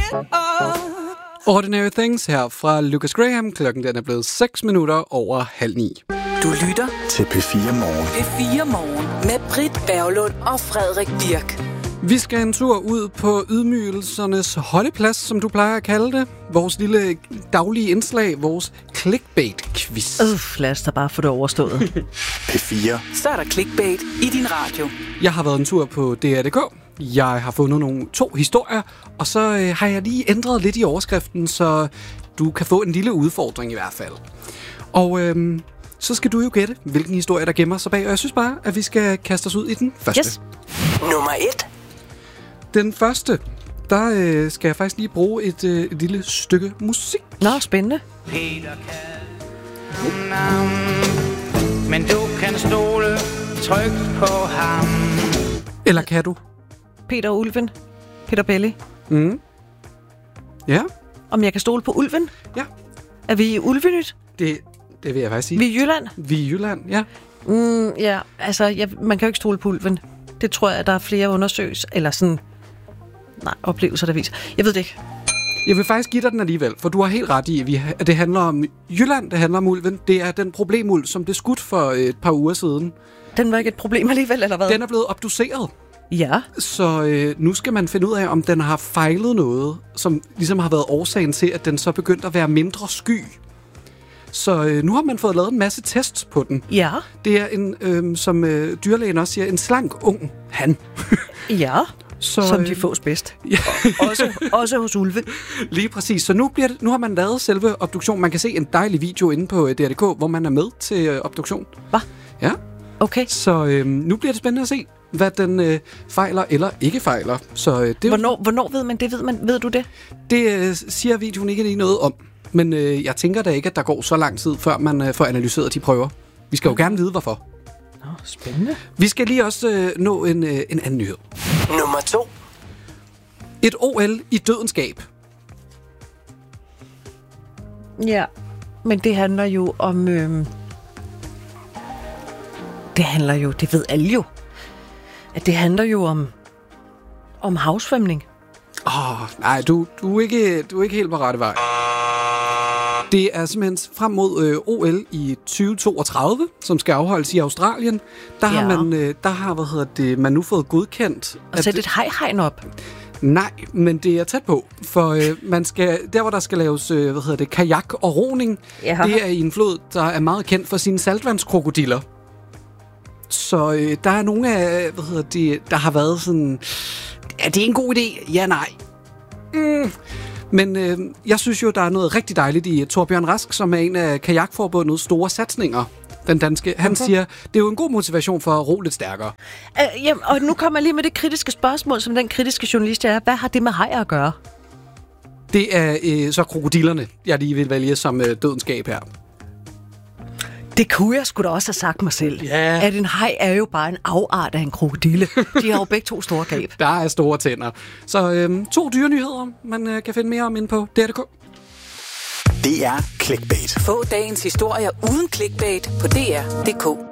Ordinary Things her fra Lucas Graham. Klokken den er blevet 8:06 Du lytter til P4 Morgen. P4 Morgen med Britt Berglund og Frederik Birk. Vi skal en tur ud på ydmygelsernes holdeplads, som du plejer at kalde det. Vores lille daglige indslag, vores clickbait-quiz. Lad os da bare få det overstået. P4. Så er der clickbait i din radio. Jeg har været en tur på DR.dk. Jeg har fundet 2 historier, og så har jeg lige ændret lidt i overskriften, så du kan få en lille udfordring i hvert fald. Og så skal du jo gætte, hvilken historie der gemmer sig bag, og jeg synes bare, at vi skal kaste os ud i den første. Yes. Nummer 1. Den første, der skal jeg faktisk lige bruge et lille stykke musik. Nå, spændende. Peter kan navn, men du kan stole trygt på ham. Eller kan du? Peter Ulven. Peter Belli. Ja. Om jeg kan stole på Ulven? Ja. Er vi i Ulvenyt? Det vil jeg faktisk sige. Vi er i Jylland? Vi er i Jylland, ja. Ja, altså, man kan jo ikke stole på Ulven. Det tror jeg, der er flere undersøgelser, eller sådan... Nej, oplevelser, der viser. Jeg ved det ikke. Jeg vil faktisk give dig den alligevel, for du har helt ret i, at det handler om Jylland, det handler om ulven. Det er den problemuld, som blev skudt for et par uger siden. Den var ikke et problem alligevel, eller hvad? Den er blevet obduceret. Ja. Så nu skal man finde ud af, om den har fejlet noget, som ligesom har været årsagen til, at den så begyndte at være mindre sky. Så nu har man fået lavet en masse tests på den. Ja. Det er en, som dyrlægen også siger, en slank ung han. Ja. Så, som de fås bedst. Ja. også hos ulve. Lige præcis. Så nu har man lavet selve obduktion. Man kan se en dejlig video inde på DR.dk, hvor man er med til obduktion. Hvad? Ja. Okay. Så nu bliver det spændende at se, hvad den fejler eller ikke fejler. Så hvornår ved man det? Ved du det? Det siger videoen ikke lige noget om. Men jeg tænker da ikke, at der går så lang tid, før man får analyseret de prøver. Vi skal jo gerne vide, hvorfor. Nå, spændende. Vi skal lige også nå en anden nyhed. Nummer 2. Et OL i dødens gab. Ja, men det handler jo om... det ved alle jo, at det handler jo om havsvømning. Nej, du er ikke helt på rette vej. Det er simpelthen frem mod OL i 2032, som skal afholdes i Australien. Der har man nu fået godkendt... Og sætte et hegn op. Nej, men det er tæt på, for man skal der hvor der skal laves kajak og roning, det er i en flod, der er meget kendt for sine saltvandskrokodiller. Så der er nogle af der har været sådan, er det en god idé? Ja, nej. Men jeg synes jo, der er noget rigtig dejligt i Torbjørn Rask, som er en af kajakforbundets store satsninger. Den danske. Han siger, det er jo en god motivation for at ro lidt stærkere. Jamen, og nu kommer jeg lige med det kritiske spørgsmål, som den kritiske journalist er. Hvad har det med hajer at gøre? Det er så krokodillerne, jeg lige vil vælge som dødens gab her. Det kunne jeg sgu da også have sagt mig selv. Ja. At en haj er jo bare en afart af en krokodille. De har jo begge 2 store gab. Der er store tænder. Så 2 dyrenyheder, man kan finde mere om inde på DR.dk. Det er clickbait. Få dagens historier uden clickbait på DR.dk.